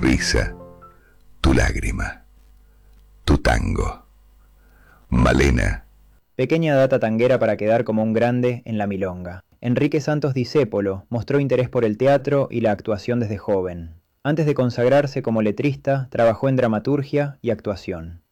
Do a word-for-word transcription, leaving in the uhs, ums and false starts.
risa, tu lágrima, tu tango. Malena. Pequeña data tanguera para quedar como un grande en la milonga. Enrique Santos Discépolo mostró interés por el teatro y la actuación desde joven. Antes de consagrarse como letrista, trabajó en dramaturgia y actuación.